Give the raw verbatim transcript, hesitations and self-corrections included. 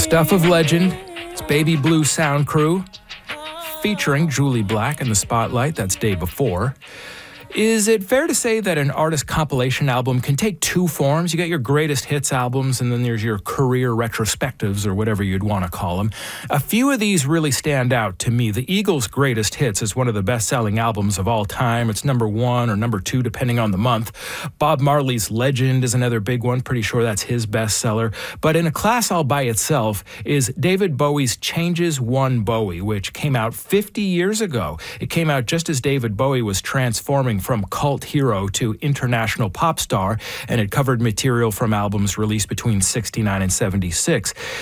Stuff of Legend. It's Baby Blue Sound Crew, featuring Julie Black in the spotlight. That's Day Before. Is it fair to say that an artist compilation album can take two forms? You got your greatest hits albums, and then there's your career retrospectives, or whatever you'd want to call them. A few of these really stand out to me. The Eagles' Greatest Hits is one of the best-selling albums of all time. It's number one or number two, depending on the month. Bob Marley's Legend is another big one. Pretty sure that's his bestseller. But in a class all by itself is David Bowie's Changes One Bowie, which came out fifty years ago. It came out just as David Bowie was transforming from cult hero to international pop star, and it covered material from albums released between sixty-nine and seventy-six.